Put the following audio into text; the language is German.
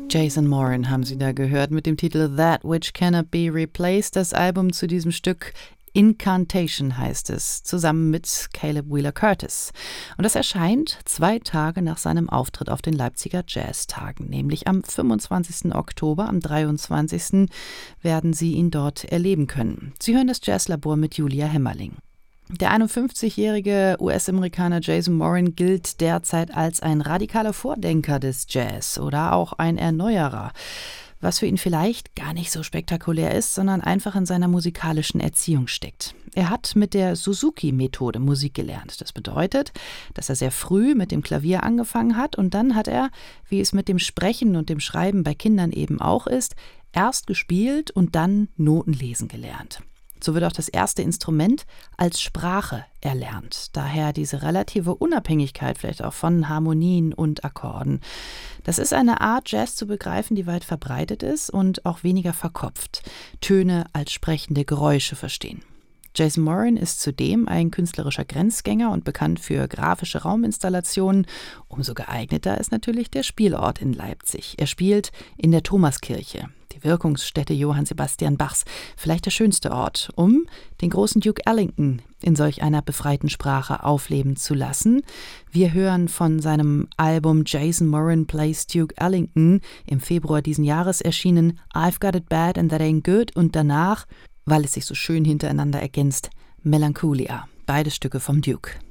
Jason Moran haben Sie da gehört mit dem Titel That Which Cannot Be Replaced. Das Album zu diesem Stück Incantation heißt es, zusammen mit Caleb Wheeler Curtis. Und das erscheint 2 Tage nach seinem Auftritt auf den Leipziger Jazztagen, nämlich am 25. Oktober, am 23. werden Sie ihn dort erleben können. Sie hören das Jazzlabor mit Julia Hemmerling. Der 51-jährige US-Amerikaner Jason Moran gilt derzeit als ein radikaler Vordenker des Jazz oder auch ein Erneuerer, was für ihn vielleicht gar nicht so spektakulär ist, sondern einfach in seiner musikalischen Erziehung steckt. Er hat mit der Suzuki-Methode Musik gelernt. Das bedeutet, dass er sehr früh mit dem Klavier angefangen hat und dann hat er, wie es mit dem Sprechen und dem Schreiben bei Kindern eben auch ist, erst gespielt und dann Noten lesen gelernt. So wird auch das erste Instrument als Sprache erlernt. Daher diese relative Unabhängigkeit vielleicht auch von Harmonien und Akkorden. Das ist eine Art, Jazz zu begreifen, die weit verbreitet ist und auch weniger verkopft. Töne als sprechende Geräusche verstehen. Jason Moran ist zudem ein künstlerischer Grenzgänger und bekannt für grafische Rauminstallationen. Umso geeigneter ist natürlich der Spielort in Leipzig. Er spielt in der Thomaskirche, die Wirkungsstätte Johann Sebastian Bachs, vielleicht der schönste Ort, um den großen Duke Ellington in solch einer befreiten Sprache aufleben zu lassen. Wir hören von seinem Album Jason Moran Plays Duke Ellington, im Februar diesen Jahres erschienen, I've Got It Bad and That Ain't Good und danach, weil es sich so schön hintereinander ergänzt, Melancholia, beide Stücke vom Duke.